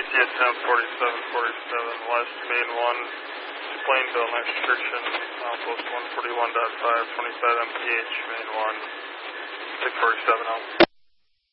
at 1047, west, main 1, Plainville, next restriction, outpost 141.5, 25 mph, main 1, 647 out.